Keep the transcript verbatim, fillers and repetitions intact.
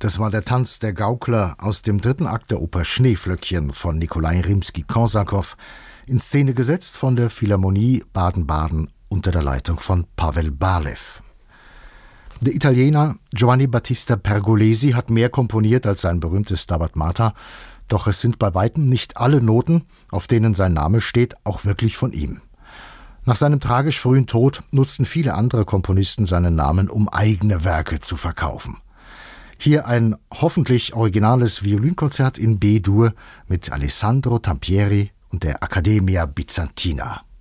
Das war der Tanz der Gaukler aus dem dritten Akt der Oper Schneeflöckchen von Nikolai Rimski-Korsakow, in Szene gesetzt von der Philharmonie Baden-Baden unter der Leitung von Pavel Balew. Der Italiener Giovanni Battista Pergolesi hat mehr komponiert als sein berühmtes Stabat Mater, doch es sind bei weitem nicht alle Noten, auf denen sein Name steht, auch wirklich von ihm. Nach seinem tragisch frühen Tod nutzten viele andere Komponisten seinen Namen, um eigene Werke zu verkaufen. Hier ein hoffentlich originales Violinkonzert in B-Dur mit Alessandro Tampieri und der Accademia Bizantina.